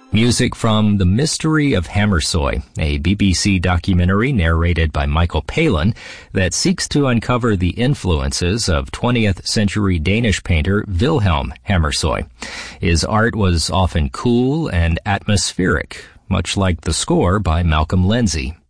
Music from The Mystery of Hammersoy, a BBC documentary narrated by Michael Palin that seeks to uncover the influences of 20th century Danish painter Wilhelm Hammersoy. His art was often cool and atmospheric, much like the score by Malcolm Lindsay.